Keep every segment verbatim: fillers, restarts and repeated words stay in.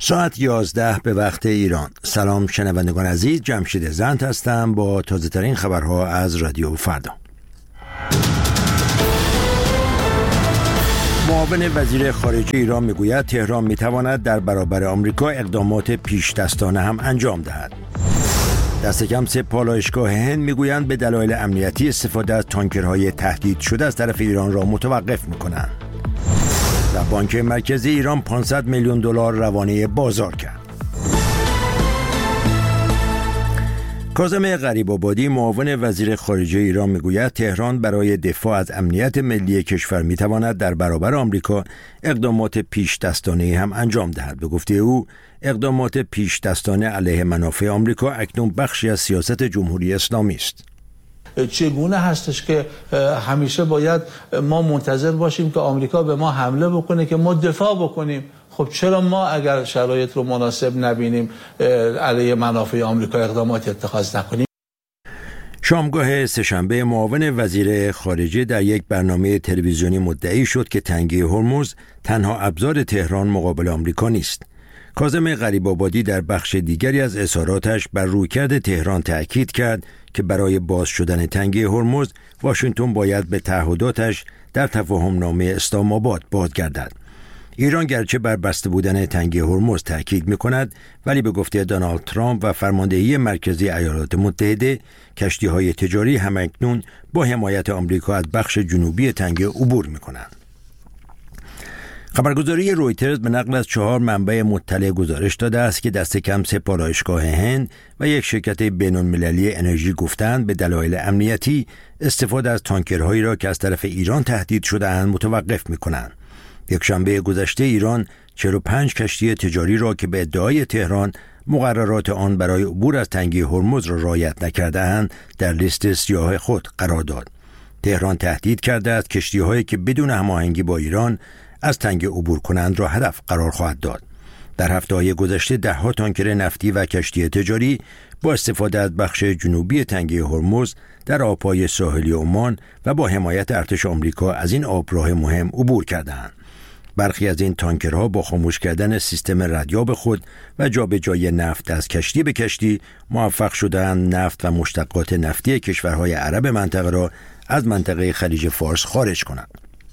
ساعت یازده به وقت ایران. سلام شنوندگان عزیز، جمشید زند هستم با تازه ترین خبرها از رادیو فردا. معاون وزیر خارجه ایران میگوید تهران میتواند در برابر آمریکا اقدامات پیش دستانه هم انجام دهد. دست کم سه پالایشگاه هند میگویند به دلایل امنیتی استفاده از تانکرهای تهدید شده از طرف ایران را متوقف میکنند. و بانک مرکزی ایران پانصد میلیون دلار روانه بازار کرد. کاظم غریب‌آبادی معاون وزیر خارجه ایران میگوید تهران برای دفاع از امنیت ملی کشور میتواند در برابر آمریکا اقدامات پیش دستانه هم انجام دهد. به گفته او اقدامات پیش دستانه علیه منافع آمریکا اکنون بخشی از سیاست جمهوری اسلامی است. چگونه هستش که همیشه باید ما منتظر باشیم که آمریکا به ما حمله بکنه که ما دفاع بکنیم؟ خب چرا ما اگر شرایط رو مناسب نبینیم علیه منافع آمریکا اقدامات اتخاذ نکنیم؟ شامگاه سه‌شنبه معاون وزیر خارجه در یک برنامه تلویزیونی مدعی شد که تنگه هرمز تنها ابزار تهران مقابل آمریکا نیست. کاظم غریب‌آبادی در بخش دیگری از اظهاراتش بر رویکرد تهران تأکید کرد که برای باز شدن تنگه هرمز واشنگتن باید به تعهداتش در تفاهم‌نامه اسلام آباد بازگردد. ایران گرچه بر بسته بودن تنگه هرمز تأکید می‌کند، ولی به گفته دونالد ترامپ و فرماندهی مرکزی ایالات متحده کشتی‌های تجاری همکنون با حمایت آمریکا از بخش جنوبی تنگه عبور می‌کنند. خبرگزاری رویترز به نقل از چهار منبع مطلع گزارش داده است که دست کم سه پالایشگاه هند و یک شرکت بین‌المللی انرژی گفتند به دلایل امنیتی استفاده از تانکرهایی را که از طرف ایران تهدید شده‌اند متوقف می‌کنند. یک شنبه گذشته ایران چهل و پنج کشتی تجاری را که به ادعای تهران مقررات آن برای عبور از تنگه هرمز را رعایت نکرده‌اند در لیست سیاه خود قرار داد. تهران تهدید کرده است کشتی‌هایی که بدون هماهنگی با ایران از تنگه عبور کنند را هدف قرار خواهد داد. در هفته‌های گذشته ده‌ها تانکر نفتی و کشتی تجاری با استفاده از بخش جنوبی تنگه هرمز در آب‌های ساحلی عمان و با حمایت ارتش آمریکا از این آبراه مهم عبور کردند. برخی از این تانکرها با خاموش کردن سیستم ردیاب خود و جابجایی نفت از کشتی به کشتی موفق شدند نفت و مشتقات نفتی کشورهای عرب منطقه را از منطقه خلیج فارس خارج کنند.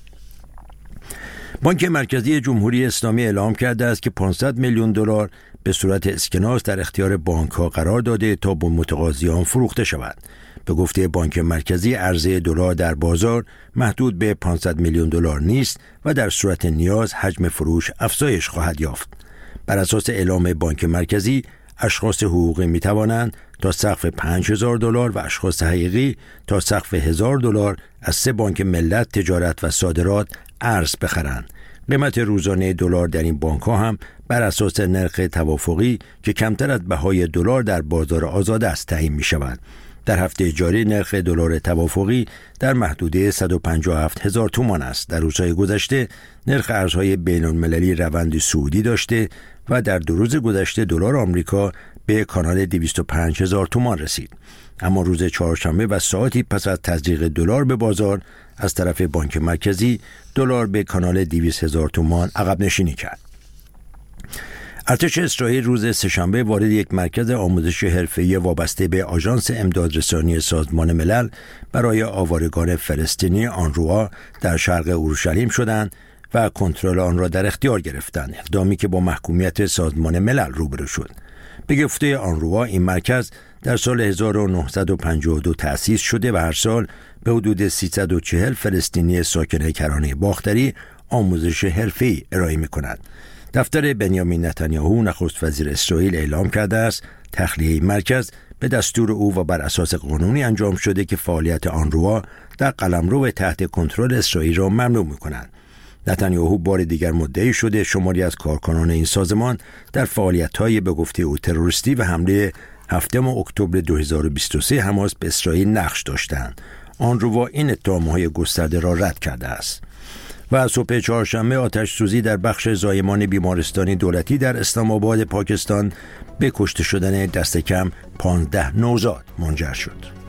بانک مرکزی جمهوری اسلامی اعلام کرده است که پانصد میلیون دلار به صورت اسکناس در اختیار بانک‌ها قرار داده تا به متقاضیان فروخته شود. به گفته بانک مرکزی عرضه دلار در بازار محدود به پانصد میلیون دلار نیست و در صورت نیاز حجم فروش افزایش خواهد یافت. بر اساس اعلام بانک مرکزی اشخاص حقوقی می توانند تا سقف پنج هزار دلار و اشخاص حقیقی تا سقف هزار دلار از سه بانک ملت، تجارت و صادرات ارز بخرند. قیمت روزانه دلار در این بانک‌ها هم بر اساس نرخ توافقی که کمتر از بهای دلار در بازار آزاد است تعیین می‌شود. در هفته جاری نرخ دلار توافقی در محدوده صد و پنجاه و هفت هزار تومان است. در روزهای گذشته نرخ ارزهای بین‌المللی روند صعودی داشته و در دو روز گذشته دلار آمریکا به کانال دویست و پنج هزار تومان رسید. اما روز چهارشنبه و ساعتی پس از تزریق دلار به بازار از طرف بانک مرکزی دلار به کانال دویست هزار تومان عقب نشینی کرد. ارتش اسرائیل روز سه‌شنبه وارد یک مرکز آموزش حرفه‌ای وابسته به آژانس امدادرسانی سازمان ملل برای آوارگان فلسطینی آنروا در شرق اورشلیم شدند و کنترل آن را در اختیار گرفتند، اقدامی که با محکومیت سازمان ملل روبرو شد. به گفته آنروا این مرکز در سال هزار و نهصد و پنجاه و دو تأسیس شده و هر سال به حدود سیصد و چهل فلسطینی ساکن کرانه باختری آموزش حرفه‌ای ارائه می‌کند. دفتر بنیامین نتانیاهو نخست وزیر اسرائیل اعلام کرده است تخلیه این مرکز به دستور او و بر اساس قانونی انجام شده که فعالیت آنروا در قلمرو تحت کنترل اسرائیل را ممنوع می‌کند. نتانیاهو بار دیگر مدعی شده شماری از کارکنان این سازمان در فعالیت‌های به گفته او تروریستی و حمله هفتم اکتبر دو هزار و بیست و سه حماس به اسرائیل نقش داشتند. آنروا این اتهام‌های گسترده را رد کرده است. و صبح چهارشنبه آتش سوزی در بخش زایمان بیمارستانی دولتی در اسلام آباد پاکستان به کشته شدن دست کم پانزده نوزاد منجر شد.